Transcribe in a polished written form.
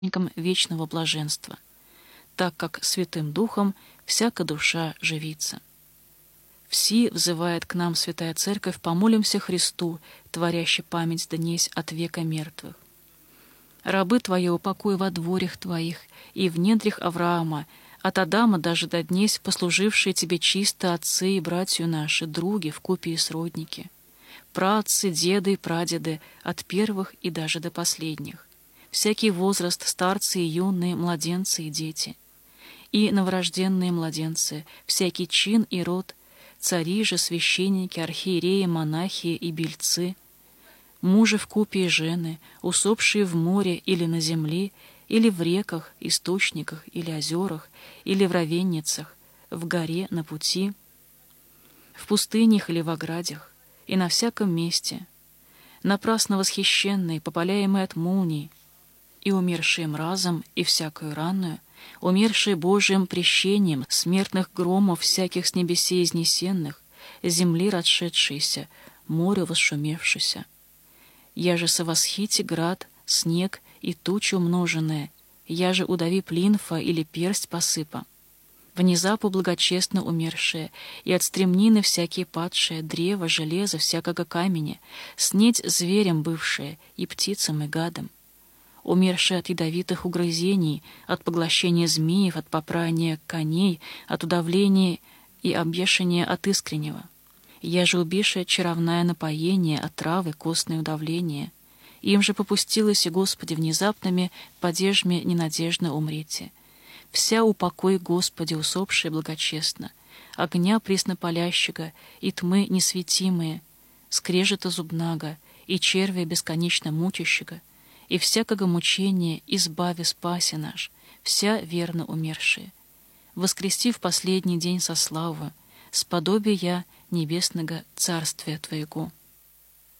вечного блаженства, так как Святым Духом всяка душа живится. Все, взывает к нам Святая Церковь, помолимся Христу, творящий память днесь от века мертвых. Рабы Твои упокой во дворях Твоих и в недрях Авраама, от Адама даже до днесь послужившие Тебе чисто отцы и братью наши, други, вкупе и сродники, праотцы, деды и прадеды, от первых и даже до последних, всякий возраст, старцы и юные, младенцы и дети, и новорожденные младенцы, всякий чин и род, цари же, священники, архиереи, монахи и бельцы, мужи вкупе и жены, усопшие в море или на земле, или в реках, источниках, или озерах, или в равенницах, в горе, на пути, в пустынях или в оградях, и на всяком месте, напрасно восхищенные, попаляемые от молний, и умершие мразом, и всякую ранную, умершие Божиим прещением, смертных громов всяких с небесей изнесенных, земли расшедшиеся, море восшумевшееся. Я же совосхите град, снег и тучи умноженные, я же удави плинфа или персть посыпа. Внезапу благочестно умершие, и от стремнины всякие падшие, древо, железо, всякого камня, снедь зверем бывшие, и птицам, и гадам. Умершие от ядовитых угрызений, от поглощения змеев, от попрания коней, от удавления и обвешания от искреннего. Я же убившая чаровное напоение, отравы, костное удавление. Им же попустилось, и Господи, внезапными падежми ненадежно умрите. Вся упокой, Господи, усопшие благочестно, огня преснопалящего и тьмы несветимые, скрежета зубнага и червя бесконечно мучащего, и всякого мучения избави, спаси наш, вся верно умершие. Воскрести в последний день со славою, сподобие я небесного царствия Твоего.